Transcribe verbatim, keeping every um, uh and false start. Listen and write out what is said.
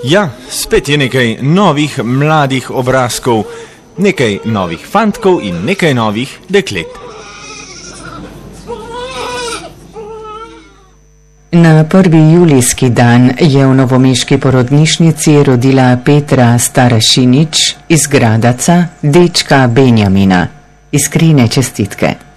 Ja, spet je nekaj novih mladih obrazkov, nekaj novih fantkov in nekaj novih deklet. Na prvi julijski dan je v novomeški porodnišnici rodila Petra Starašinič iz Gradaca, dečka Benjamina. Iskrene čestitke.